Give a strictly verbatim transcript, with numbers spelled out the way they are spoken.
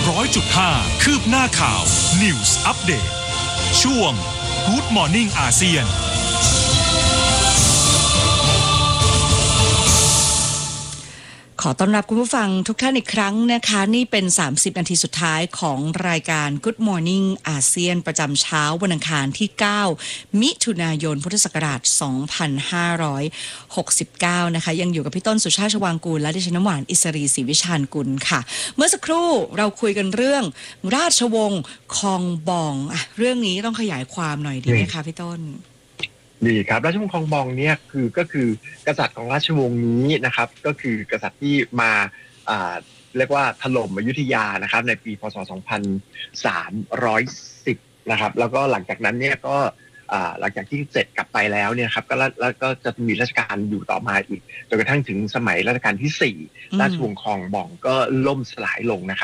ร้อยจุดห้า คืบหน้าข่าว News Update ช่วง Good Morning อาเซียนขอต้อนรับคุณผู้ฟังทุกท่านอีกครั้งนะคะนี่เป็นสามสิบนาทีสุดท้ายของรายการ Good Morning อาเซียนประจำเช้าวันอังคารที่เก้ามิถุนายนพุทธศักราชสองพันห้าร้อยหกสิบเก้านะคะยังอยู่กับพี่ต้นสุชาติชวางกูลและดิฉันน้ำหวานอิสรีศรีวิชาญกุลค่ะเมื่อสักครู่เราคุยกันเรื่องราชวงศ์คองบองอ่ะเรื่องนี้ต้องขยายความหน่อยดีไหมคะพี่ต้นดีครับราชวงศ์คองบองเนี่ยคือก็คือกษัตริย์ของราชวงศ์นี้นะครับก็คือกษัตริย์ที่มาอ่าเรียกว่าถล่มอยุธยานะครับในปีพ.ศ. สองพันสามร้อยสิบนะครับแล้วก็หลังจากนั้นเนี่ยก็อ่าหลังจากที่เสร็จกลับไปแล้วเนี่ยครับก็แล้วก็จะมีราชการอยู่ต่อมาอีกจนกระทั่งถึงสมัยรัชกาลที่สี่ราชวงศ์คองบองก็ล่มสลายลงนะครับ